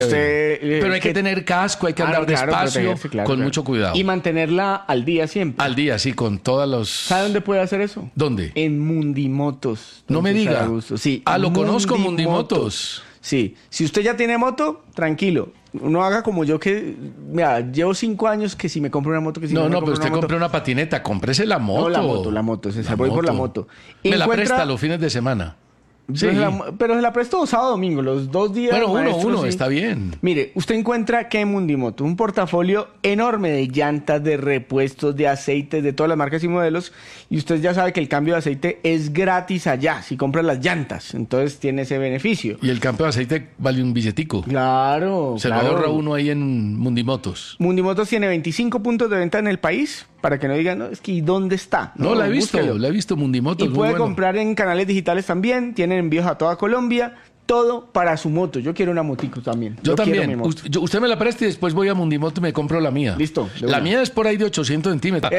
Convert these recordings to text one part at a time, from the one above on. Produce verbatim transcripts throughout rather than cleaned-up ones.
Usted, eh, pero hay que, que tener casco, hay que andar ah, claro, despacio, claro, con claro. mucho cuidado. Y mantenerla al día siempre. Al día, sí, con todas los... ¿Sabe dónde puede hacer eso? ¿Dónde? En Mundimotos. No me diga. Sí. Ah, lo Mundimotos. conozco, Mundimotos. Sí. Si usted ya tiene moto, tranquilo. No haga como yo que... Mira, llevo cinco años que si me compro una moto... que si No, no, no, me pero usted una compre una patineta, cómprese la moto. No, la moto, la moto, César, la voy moto. por la moto. Me Encuentra... la presta los fines de semana. Sí. Pero, se la, pero se la presto sábado domingo, los dos días. Bueno, uno, maestro, uno, sí. Está bien. Mire, usted encuentra que en Mundimoto un portafolio enorme de llantas, de repuestos, de aceites, de todas las marcas y modelos. Y usted ya sabe que el cambio de aceite es gratis allá, si compra las llantas. Entonces tiene ese beneficio. Y el cambio de aceite vale un billetico. Claro, Se claro. lo ahorra uno ahí en Mundimotos. Mundimotos tiene veinticinco puntos de venta en el país. Para que no digan, no, es que ¿y dónde está? No, no la he visto, búsquelo. la he visto Mundimotos. Y puede bueno. comprar en canales digitales también. Tienen envíos a toda Colombia. Todo para su moto. Yo quiero una motico también. Yo, Yo también. Usted, yo, usted me la presta y después voy a Mundimoto y me compro la mía. Listo. La mía es por ahí de ochocientos centímetros.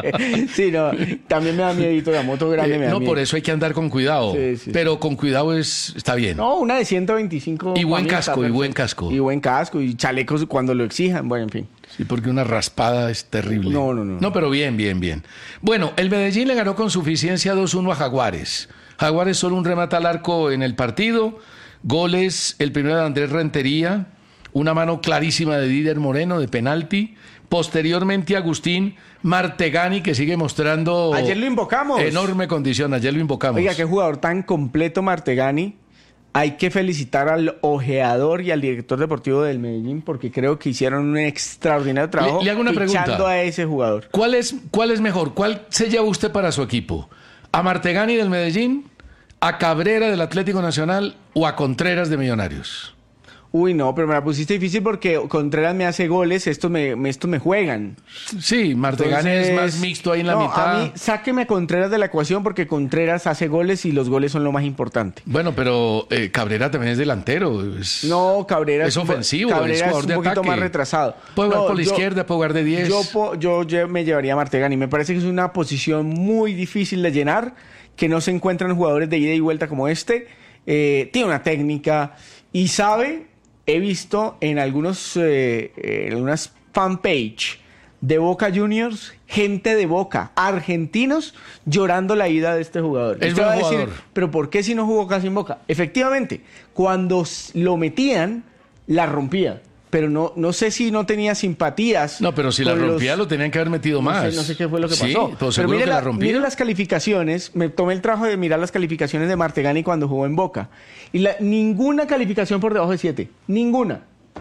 Sí, no. También me da miedito la moto grande. Eh, me da no, miedo. por eso hay que andar con cuidado. Sí, sí. Pero con cuidado es está bien. No, una de ciento veinticinco. Y buen está casco, y perfecto. buen casco. Y buen casco, y chalecos cuando lo exijan. Bueno, en fin. Sí, porque una raspada es terrible. No, no, no. No, pero bien, bien, bien. Bueno, el Medellín le ganó con suficiencia dos uno a Jaguares. Jaguares solo un remate al arco en el partido. Goles, el primero de Andrés Rentería, una mano clarísima de Dider Moreno de penalti. Posteriormente Agustín Martegani, que sigue mostrando... Ayer lo invocamos. Enorme condición, ayer lo invocamos. Oiga, qué jugador tan completo Martegani. Hay que felicitar al ojeador y al director deportivo del Medellín porque creo que hicieron un extraordinario trabajo le, le hago una fichando pregunta. a ese jugador. ¿Cuál es, ¿Cuál es mejor? ¿Cuál se lleva usted para su equipo? ¿A Martegani del Medellín, a Cabrera del Atlético Nacional o a Contreras de Millonarios? Uy, no, pero me la pusiste difícil porque Contreras me hace goles, estos me, me- estos me juegan. Sí, Martegani es Entonces, más mixto ahí en la no, mitad. A mí, sáqueme a Contreras de la ecuación porque Contreras hace goles y los goles son lo más importante. Bueno, pero eh, Cabrera también es delantero. Es, No, Cabrera es ofensivo, Cabrera es es, jugador un de poquito ataque. más retrasado. Puede jugar No, por la yo- izquierda, puede jugar de diez. Yo, po- yo lle- me llevaría a Martegani. Me parece que es una posición muy difícil de llenar, que no se encuentran jugadores de ida y vuelta como este. Eh, tiene una técnica y sabe, he visto en algunos, eh, en algunas fanpage de Boca Juniors, gente de Boca, argentinos, llorando la ida de este jugador. Es Usted buen va a decir, jugador. pero ¿por qué si no jugó casi en Boca? Efectivamente, cuando s- lo metían, la rompía. Pero no, no sé si no tenía simpatías. No, pero si la con los- rompía lo tenían que haber metido no más. sé, no sé qué fue lo que Sí, pasó. pero Pero seguro mire, que la, la- rompía. mire las calificaciones. Me tomé el trabajo de mirar las calificaciones de Martegani cuando jugó en Boca. Y la- ninguna calificación por debajo de siete. Ninguna.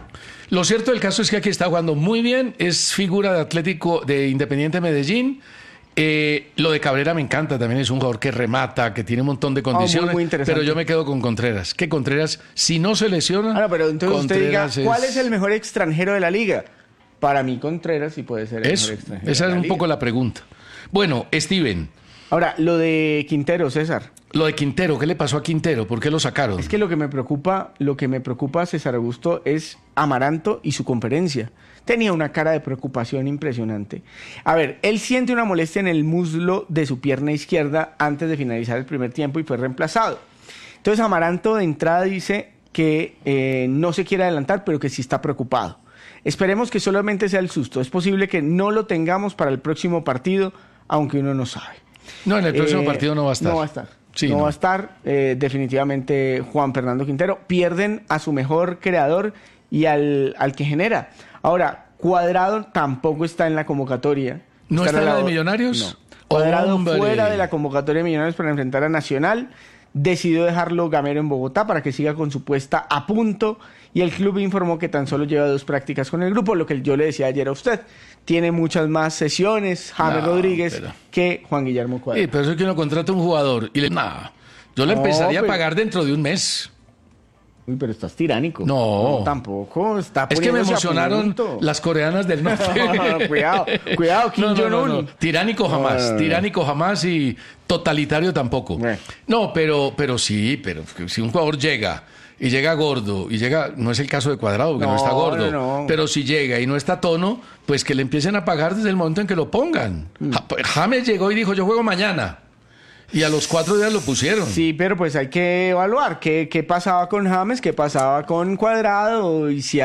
Lo cierto del caso es que aquí está jugando muy bien. Es figura de Atlético de Independiente Medellín. Eh, lo de Cabrera me encanta, también es un jugador que remata, que tiene un montón de condiciones, muy interesante. pero yo me quedo con Contreras. Que Contreras, si no se lesiona, Ah, no, pero entonces usted diga, Contreras ¿cuál es el mejor extranjero de la liga? Para mí Contreras sí puede ser el Eso, mejor extranjero. esa de es la un liga. poco la pregunta. Bueno, Steven, Ahora, lo de Quintero, César. lo de Quintero, ¿qué le pasó a Quintero? ¿Por qué lo sacaron? Es que lo que me preocupa, lo que me preocupa, César Augusto, es Amaranto y su conferencia. Tenía una cara de preocupación impresionante. A ver, él siente una molestia en el muslo de su pierna izquierda antes de finalizar el primer tiempo y fue reemplazado. Entonces Amaranto de entrada dice que eh, no se quiere adelantar, pero que sí está preocupado. Esperemos que solamente sea el susto. Es posible que no lo tengamos para el próximo partido, aunque uno no sabe. No, en el próximo Eh, partido no va a estar. No va a estar. Sí, no, no. va a estar. eh, definitivamente Juan Fernando Quintero. Pierden a su mejor creador y al, al que genera. Ahora, Cuadrado tampoco está en la convocatoria. ¿No está en la de lado- Millonarios? No. Cuadrado Hombre. fuera de la convocatoria de Millonarios para enfrentar a Nacional. Decidió dejarlo Gamero en Bogotá para que siga con su puesta a punto. Y el club informó que tan solo lleva dos prácticas con el grupo, lo que yo le decía ayer a usted. Tiene muchas más sesiones, James No, Rodríguez, pero- que Juan Guillermo Cuadrado. Sí, pero eso es que uno contrata a un jugador y le... Nah, yo le No, empezaría pero- a pagar dentro de un mes. Uy, pero estás tiránico. No. tampoco. Está Es que me poniéndose a emocionaron punto. las coreanas del norte. No, no, cuidado, cuidado, Kim No, no, no, Jong-un. no. Tiránico jamás, No, no, no. tiránico jamás y totalitario tampoco. Bueno. No, pero, pero sí, pero si un jugador llega y llega gordo y llega, no es el caso de Cuadrado porque no, No, está gordo, no, no. pero si llega y no está a tono, pues que le empiecen a pagar desde el momento en que lo pongan. Mm. Ja- James llegó y dijo, yo juego mañana. Y a los cuatro días lo pusieron. Sí, pero pues hay que evaluar qué, qué pasaba con James, qué pasaba con Cuadrado y si